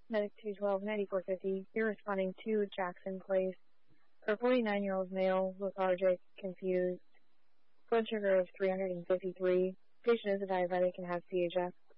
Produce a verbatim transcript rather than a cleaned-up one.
Medic two twelve, ninety-four fifty, you're responding to Jackson Place. For forty-nine-year-old male, lethargic, confused, blood sugar of three hundred fifty-three. Patient is a diabetic and has C H F.